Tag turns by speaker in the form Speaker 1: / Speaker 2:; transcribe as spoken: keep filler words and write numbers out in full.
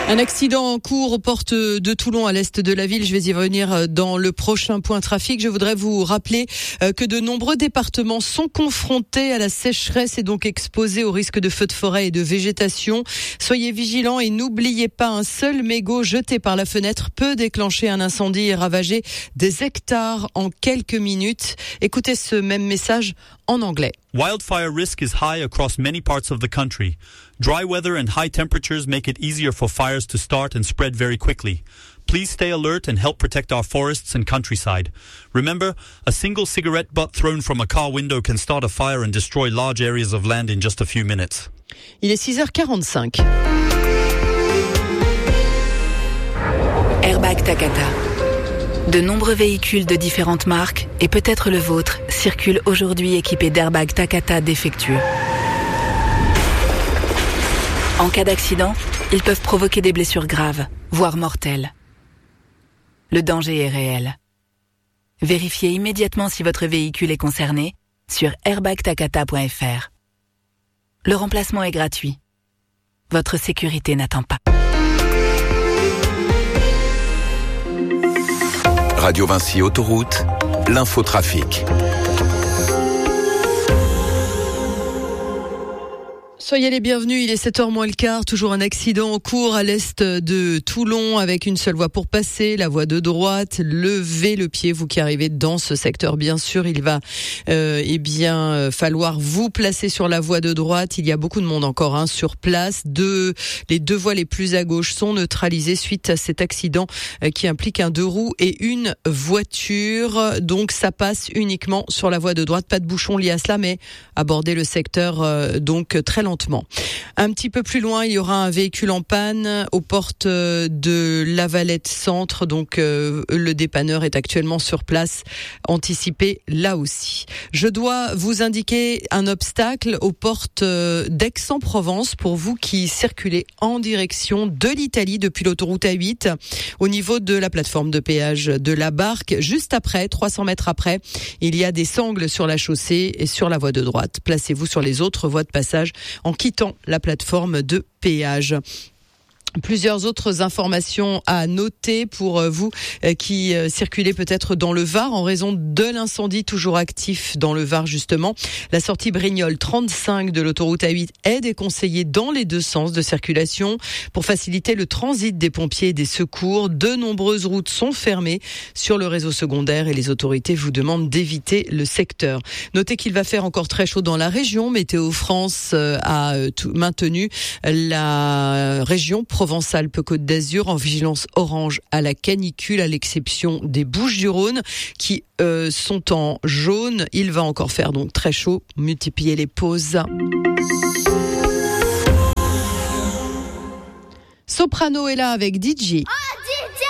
Speaker 1: Un accident en cours aux portes de Toulon à l'est de la ville. Je vais y revenir dans le prochain point trafic. Je voudrais vous rappeler que de nombreux départements sont confrontés à la sécheresse et donc exposés au risque de feux de forêt et de végétation. Soyez vigilants et n'oubliez pas, un seul mégot jeté par la fenêtre peut déclencher un incendie et ravager des hectares en quelques minutes. Écoutez ce même message en anglais.
Speaker 2: Wildfire risk is high across many parts of the country. Dry weather and high temperatures make it easier for fires to start and spread very quickly. Please stay alert and help protect our forests and countryside. Remember, a single cigarette butt thrown from a car window can start a fire and destroy large areas of land in just a few minutes.
Speaker 1: Il est six heures quarante-cinq.
Speaker 3: Airbag Takata. De nombreux véhicules de différentes marques, et peut-être le vôtre, circulent aujourd'hui équipés d'airbags Takata défectueux. En cas d'accident, ils peuvent provoquer des blessures graves, voire mortelles. Le danger est réel. Vérifiez immédiatement si votre véhicule est concerné sur airbag takata point f r. Le remplacement est gratuit. Votre sécurité n'attend pas.
Speaker 4: Radio Vinci Autoroute, l'infotrafic.
Speaker 1: Soyez les bienvenus, il est sept heures moins le quart, toujours un accident en cours à l'est de Toulon avec une seule voie pour passer, la voie de droite. Levez le pied, vous qui arrivez dans ce secteur, bien sûr, il va euh, eh bien falloir vous placer sur la voie de droite. Il y a beaucoup de monde encore hein, sur place. Deux, les deux voies les plus à gauche sont neutralisées suite à cet accident euh, qui implique un deux roues et une voiture. Donc ça passe uniquement sur la voie de droite, pas de bouchon lié à cela, mais aborder le secteur euh, donc très longtemps. Un petit peu plus loin, il y aura un véhicule en panne aux portes de Lavalette Centre. Donc, euh, le dépanneur est actuellement sur place. Anticipez là aussi. Je dois vous indiquer un obstacle aux portes d'Aix-en-Provence pour vous qui circulez en direction de l'Italie depuis l'autoroute A huit au niveau de la plateforme de péage de la Barque. Juste après, trois cents mètres après, il y a des sangles sur la chaussée et sur la voie de droite. Placez-vous sur les autres voies de passage en quittant la plateforme de péage. Plusieurs autres informations à noter pour vous qui circulez peut-être dans le Var en raison de l'incendie toujours actif dans le Var justement. La sortie Brignoles trente-cinq de l'autoroute A huit est déconseillée dans les deux sens de circulation pour faciliter le transit des pompiers et des secours. De nombreuses routes sont fermées sur le réseau secondaire et les autorités vous demandent d'éviter le secteur. Notez qu'il va faire encore très chaud dans la région. Météo France a maintenu la région Provence-Alpes-Côte d'Azur en vigilance orange à la canicule, à l'exception des Bouches-du-Rhône qui euh, sont en jaune. Il va encore faire donc très chaud. Multipliez les pauses. Soprano est là avec D J.